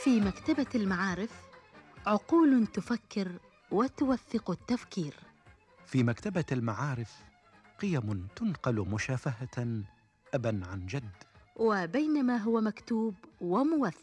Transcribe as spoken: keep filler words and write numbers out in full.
في مكتبة المعارف عقول تفكر وتوثق التفكير. في مكتبة المعارف قيم تنقل مشافهة أبا عن جد، وبينما هو مكتوب وموثق